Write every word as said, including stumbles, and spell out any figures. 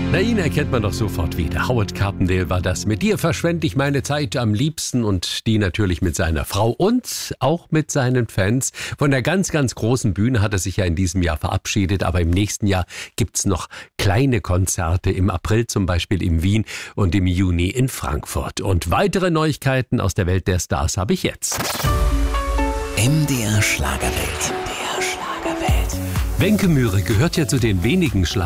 Na, ihn erkennt man doch sofort wieder. Howard Carpendale war das. Mit dir verschwende ich meine Zeit am liebsten und die natürlich mit seiner Frau und auch mit seinen Fans. Von der ganz, ganz großen Bühne hat er sich ja in diesem Jahr verabschiedet, aber im nächsten Jahr gibt's noch kleine Konzerte, im April zum Beispiel in Wien und im Juni in Frankfurt. Und weitere Neuigkeiten aus der Welt der Stars habe ich jetzt. M D R Schlagerwelt. M D R Schlagerwelt. Wencke Mühre gehört ja zu den wenigen Schlager